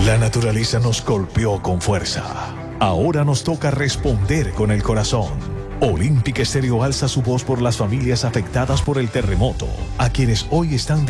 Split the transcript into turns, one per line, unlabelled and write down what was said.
La naturaleza nos golpeó con fuerza. Ahora nos toca responder con el corazón. Olímpica Estéreo alza su voz por las familias afectadas por el terremoto, a quienes hoy están